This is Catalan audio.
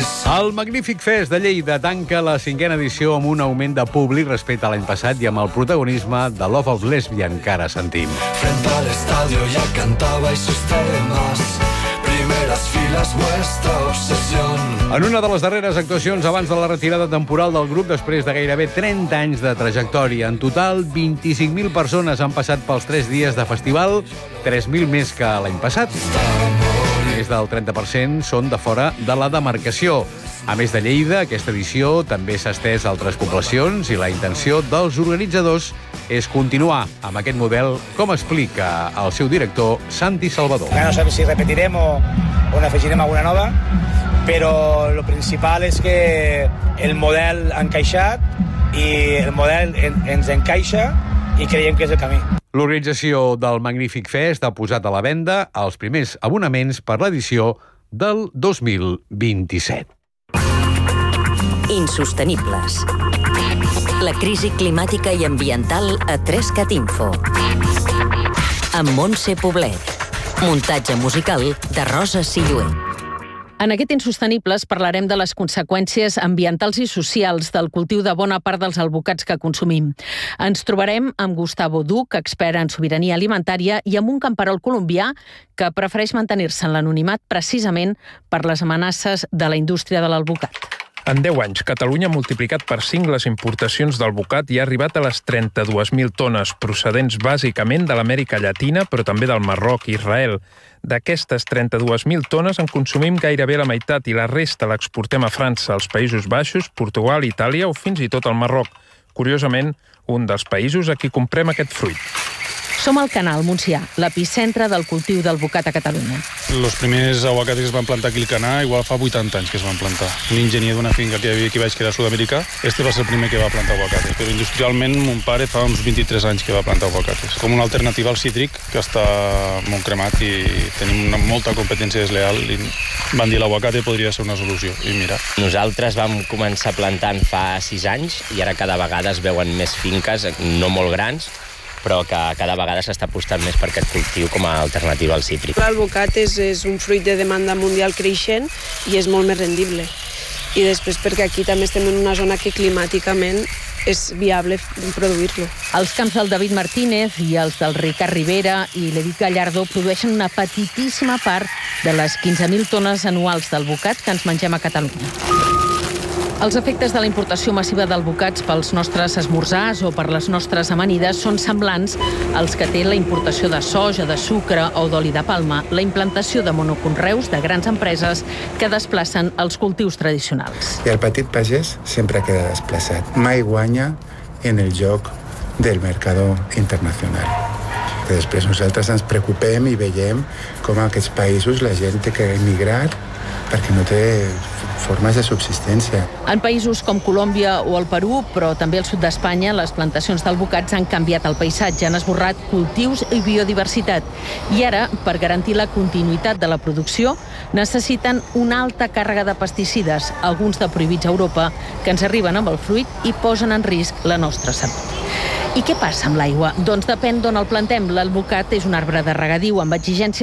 El Magnífic Fest de Lleida tanca la 5ª edició amb un augment de públic respecte a l'any passat i amb el protagonisme de Love of Lesbian, que ara sentim. Frente al estadio ya cantaba y sus temas. Primeras filas, nuestra obsesión. En una de les darreres actuacions abans de la retirada temporal del grup, després de gairebé 30 anys de trajectòria, en total 25.000 persones han passat pels 3 dies de festival, 3.000 més que l'any passat. Més del 30% són de fora de la demarcació. A més de Lleida, aquesta edició també s'ha estès a altres poblacions i la intenció dels organitzadors és continuar amb aquest model, com explica el seu director, Santi Salvador. No sabem si repetirem o n'afegirem alguna nova, però el principal és que el model ha encaixat i el model ens encaixa i creiem que és el camí. L'organització del Magnífic Fest ha posat a la venda els primers abonaments per l'edició del 2027. Insostenibles. La crisi climàtica i ambiental a 3cat Info. Amb Montse Poblet. Muntatge musical de Rosa Silluer. En aquest Insostenibles parlarem de les conseqüències ambientals i socials del cultiu de bona part dels alvocats que consumim. Ens trobarem amb Gustavo Duch, expert en sobirania alimentària, i amb un camperol colombià que prefereix mantenir-se en l'anonimat precisament per les amenaces de la indústria de l'alvocat. En 10 anys, Catalunya ha multiplicat per 5 les importacions d'alvocat i ha arribat a les 32.000 tones, procedents bàsicament de l'Amèrica Llatina, però també del Marroc i Israel. D'aquestes 32.000 tones en consumim gairebé la meitat i la resta l'exportem a França, als Països Baixos, Portugal, Itàlia o fins i tot al Marroc. Curiosament, un dels països a qui comprem aquest fruit. Som al Canal, Montsià, l'epicentre del cultiu d'alvocat a Catalunya. Els primers aguacates que es van plantar aquí al Canà igual fa 80 anys que es van plantar. Un enginyer d'una finca que hi havia aquí baix, que era sud-americà, este va ser el primer que va plantar aguacates. Però industrialment mon pare fa uns 23 anys que va plantar aguacates. Com una alternativa al cítric, que està molt cremat i tenim molta competència desleal. I van dir l'aguacate podria ser una solució. I mira. Nosaltres vam començar plantant fa 6 anys i ara cada vegada es veuen més finques, no molt grans, però que cada vegada s'està apostant més per aquest cultiu com a alternativa al cítric. L'alvocat és un fruit de demanda mundial creixent i és molt més rendible. I després perquè aquí també estem en una zona que climàticament és viable produir-lo. Els camps del David Martínez i els del Ricard Rivera i l'Edith Gallardo produeixen una petitíssima part de les 15.000 tones anuals d'alvocat que ens mengem a Catalunya. Els efectes de la importació massiva d'alvocats pels nostres esmorzars o per les nostres amanides són semblants als que té la importació de soja, de sucre o d'oli de palma, la implantació de monoconreus de grans empreses que desplacen els cultius tradicionals. I el petit pagès sempre queda desplaçat. Mai guanya en el joc del mercador internacional. Després nosaltres ens preocupem i veiem com a aquests països la gent té que emigrar perquè no té formes de subsistència. En països com Colòmbia o el Perú, però també al sud d'Espanya, les plantacions d'alvocats han canviat el paisatge, han esborrat cultius i biodiversitat. I ara, per garantir la continuïtat de la producció, necessiten una alta càrrega de pesticides, alguns de prohibits a Europa, que ens arriben amb el fruit i posen en risc la nostra salut. I què passa amb l'aigua? Doncs depèn d'on el plantem. L'alvocat és un arbre de regadiu amb exigències